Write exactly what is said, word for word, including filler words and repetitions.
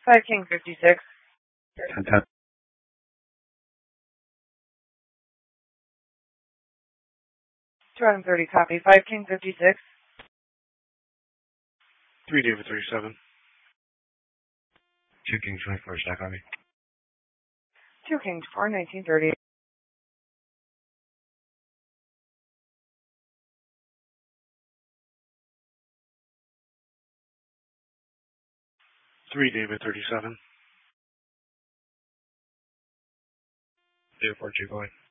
five King fifty-six. ten ten. two thirty, copy. five King fifty-six. three David thirty-seven. two King twenty-four, stack on me. two King four, nineteen thirty. three David thirty-seven. zero four two going.